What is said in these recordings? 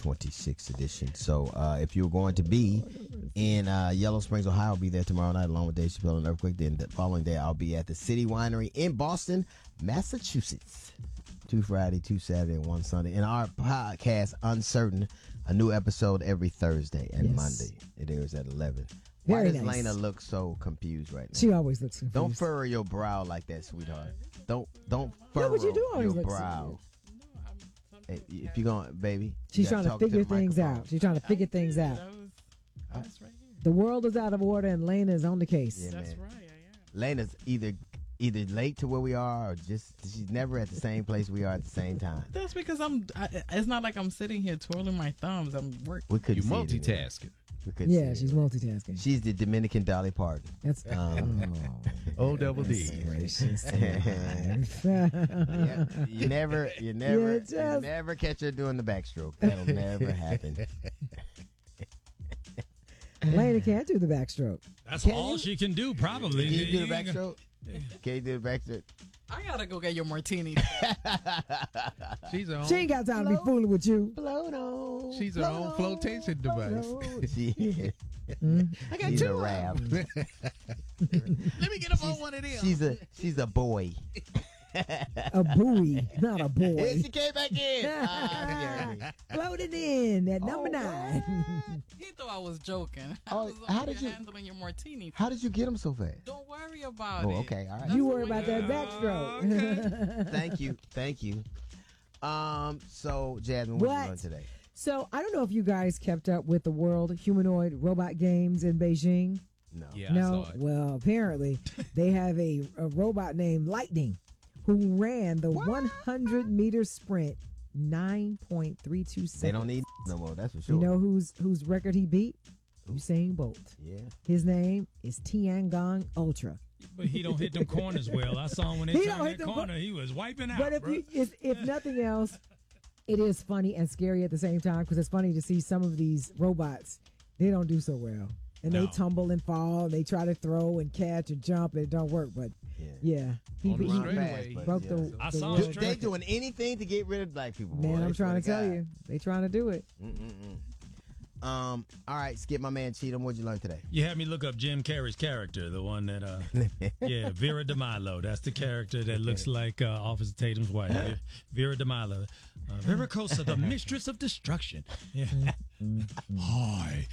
26th edition. So if you're going to be in Yellow Springs, Ohio, I'll be there tomorrow night along with Dave Chappelle and Earthquake. Then the following day, I'll be at the City Winery in Boston, Massachusetts. 2 Friday, 2 Saturday, and 1 Sunday. And our podcast, Uncertain, a new episode every Thursday and Monday. It airs at 11. Why does Lena look so confused right now? She always looks confused. Don't furrow your brow like that, sweetheart. Don't furrow your brow. Hey, if you're going, baby. She's trying to figure things out. She's trying to figure things out. I was right here. The world is out of order and Lena is on the case. Yeah, That's man. right, I am. Lena's either late to where we are or just she's never at the same place we are at the same time. That's because it's not like I'm sitting here twirling my thumbs. I'm working. We couldn't You see it anyway. multitasking. We couldn't see it She's anyway. multitasking. She's the Dominican Dolly Parton. That's O double D. gracious. Yeah, you never catch her doing the backstroke. That'll never happen. Lena can't do the backstroke. That's all she can do, probably. Can you do the backstroke? Can you do the backstroke? I gotta go get your martini. She's her own. She ain't got time to be fooling with you. Float on. She's her own flotation device. She, I got she's a two. rap. Let me get up on one of them. She's a boy. A buoy, not a Here boy. she came back in. Floating in at number 9. He thought I was joking. Oh, I was how over did here you- handling your martini? How did you get him so fast? Don't worry about it. Oh, okay, all right. You worry about that backstroke. Thank you. So Jasmine, what are you doing today? So I don't know if you guys kept up with the World Humanoid Robot Games in Beijing. No. Yeah, No, I saw it. well, apparently they have a robot named Lightning who ran the 100-meter sprint 9.32 seconds. They don't need no more. That's for sure. You know whose record he beat? Usain Bolt. Yeah. His name is Tiangong Ultra. But he don't hit them corners well. I saw him when He they don't turned hit that them corner. He was wiping out, But bro. if nothing else, it is funny and scary at the same time because it's funny to see some of these robots. They don't do so well. And No. they tumble and fall. And they try to throw and catch and jump and it don't work. But yeah, he On the straightaway. broke the I the saw world him They record. doing anything to get rid of black people. Boy. Man, I'm They trying to swear tell God. you, they trying to do it. All right, Skip, my man Cheatham. What'd you learn today? You had me look up Jim Carrey's character, the one that, Vera DeMilo. That's the character that looks like Officer Tatum's wife, Vera DeMilo. Vericosa, the mistress of destruction. Yeah. Hi.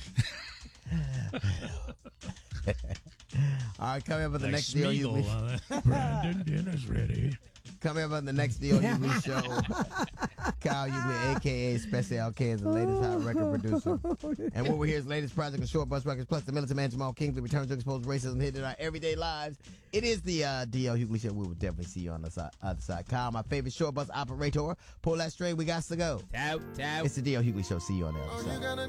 All right, coming up on the Like next deal. Smeagol, Brandon, dinner's ready. Coming up on the next deal, Hughley show. Kyle Hughley, a.k.a. Special K, is the latest hot record producer. And what we hear is the latest project of Short Bus Records, plus the militant man Jamal Kingsley returns to expose racism hidden in our everyday lives. It is the D.L. Hughley show. We will definitely see you on the other side. Kyle, my favorite short bus operator. Pull that string. We got to go. Tout, tout. It's the D.L. Hughley show. See you on the other side.